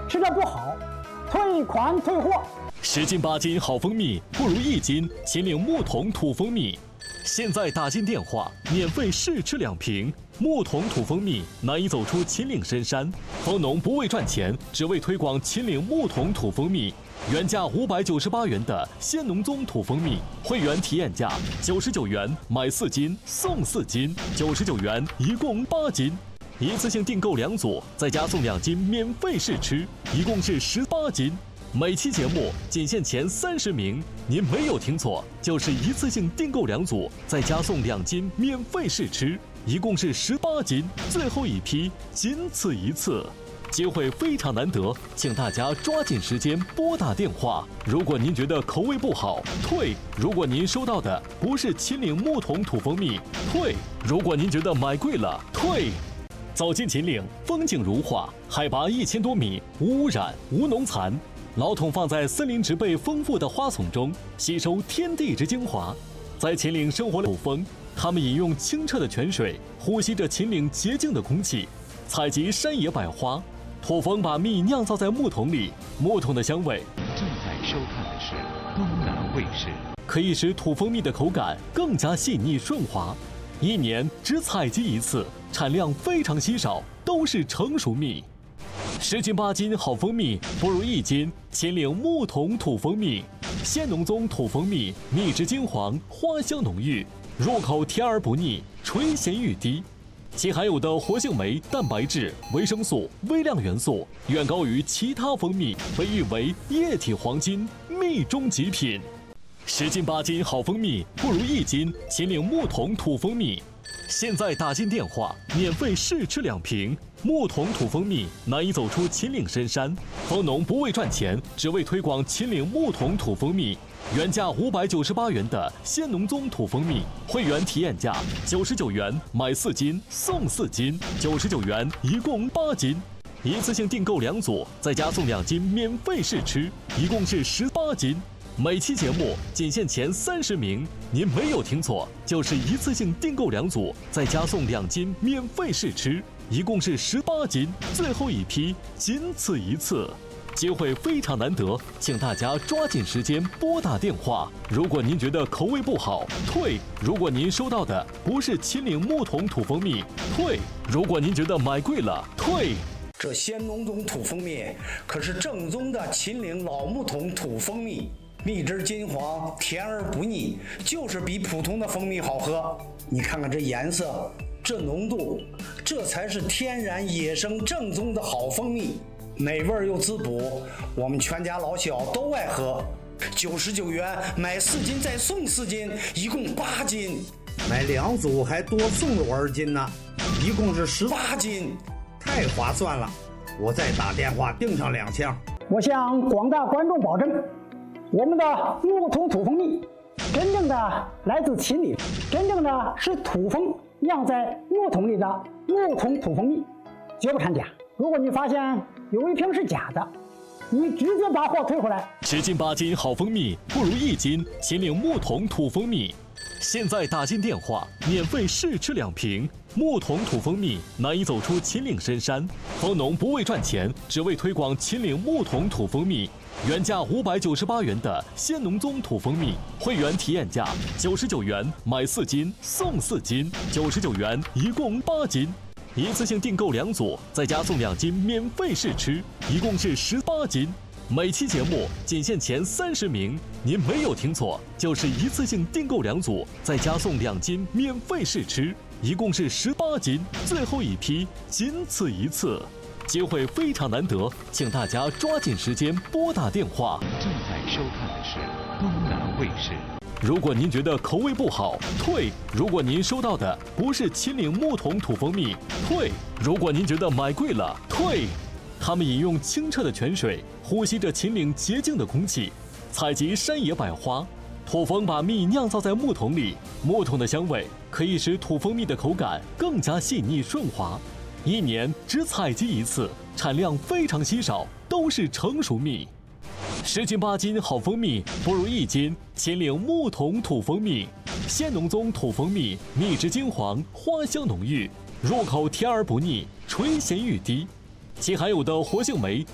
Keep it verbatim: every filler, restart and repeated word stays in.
吃的不好，退款退货。 十斤八斤好蜂蜜不如一斤秦岭木桶土蜂蜜。现在打进电话，免费试吃两瓶木桶土蜂蜜，难以走出秦岭深山。蜂农不为赚钱，只为推广秦岭木桶土蜂蜜。原价五百九十八元的鲜农宗土蜂蜜，会员体验价九十九元，买四斤送四斤，九十九元一共八斤。一次性订购两组，再加送两斤免费试吃，一共是十八斤。每期节目仅限前三十名，您没有听错，就是一次性订购两组，再加送两斤免费试吃，一共是十八斤，最后一批仅此一次，机会非常难得，请大家抓紧时间拨打电话。如果您觉得口味不好，退；如果您收到的不是秦岭木桶土蜂蜜，退；如果您觉得买贵了，退。走进秦岭，风景如画，海拔一千多米，无污染，无农残。老桶放在森林植被丰富的花丛中，吸收天地之精华。在秦岭生活的土蜂，它们饮用清澈的泉水，呼吸着秦岭洁净的空气，采集山野百花。土蜂把蜜酿造在木桶里，木桶的香味。 正在收看的是东南卫视， 可以使土蜂蜜的口感更加细腻顺滑。一年只采集一次，产量非常稀少，都是成熟蜜。十斤八斤好蜂蜜不如一斤秦岭木桶土蜂蜜。鲜农宗土蜂蜜，蜜质金黄，花香浓郁，入口甜而不腻，垂涎欲滴。其含有的活性酶、蛋白质、维生素、微量元素远高于其他蜂蜜，被誉为液体黄金，蜜中极品。十斤八斤好蜂蜜不如一斤秦岭木桶土蜂蜜。现在打进电话，免费试吃两瓶木桶土蜂蜜，难以走出秦岭深山。蜂农不为赚钱，只为推广秦岭木桶土蜂蜜。原价五百九十八元的鲜农宗土蜂蜜，会员体验价九十九元，买四斤送四斤，九十九元一共八斤。一次性订购两组，再加送两斤免费试吃，一共是十八斤。每期节目仅限前三十名，您没有听错，就是一次性订购两组，再加送两斤免费试吃，一共是十八斤，最后一批仅此一次，机会非常难得，请大家抓紧时间拨打电话。如果您觉得口味不好，退；如果您收到的不是秦岭木桶土蜂蜜，退；如果您觉得买贵了，退。 这鲜农宗土蜂蜜可是正宗的秦岭老木桶土蜂蜜，蜜汁金黄，甜而不腻，就是比普通的蜂蜜好喝。你看看这颜色，这浓度，这才是天然野生正宗的好蜂蜜，美味又滋补，我们全家老小都爱喝。九十九元买四斤再送四斤，一共八斤。 买两组还多送我二斤呢，一共是十八斤， 太划算了！我再打电话订上两箱。 我向广大观众保证，我们的木桶土蜂蜜真正的来自秦岭，真正的是土蜂酿在木桶里的木桶土蜂蜜，绝不掺假。如果你发现有一瓶是假的，你直接把货退回来。 十斤八斤好蜂蜜不如一斤秦岭木桶土蜂蜜。现在打进电话，免费试吃两瓶木桶土蜂蜜，难以走出秦岭深山。蜂农不为赚钱，只为推广秦岭木桶土蜂蜜。原价五百九十八元的鲜农宗土蜂蜜，会员体验价九十九元，买四斤送四斤，九十九元一共八斤。一次性订购两组，再加送两斤免费试吃，一共是十八斤。每期节目仅限前三十名，您没有听错，就是一次性订购两组，再加送两斤免费试吃，一共是十八斤，最后一批仅此一次，机会非常难得，请大家抓紧时间拨打电话。 正在收看的是东南卫视。 如果您觉得口味不好，退；如果您收到的不是秦岭木桶土蜂蜜，退；如果您觉得买贵了，退。他们饮用清澈的泉水，呼吸着秦岭洁净的空气，采集山野百花。土蜂把蜜酿造在木桶里，木桶的香味可以使土蜂蜜的口感更加细腻顺滑。一年只采集一次，产量非常稀少，都是成熟蜜。十斤八斤好蜂蜜不如一斤秦岭木桶土蜂蜜。鲜农宗土蜂蜜，蜜质金黄，花香浓郁，入口甜而不腻，垂涎欲滴。其含有的活性酶、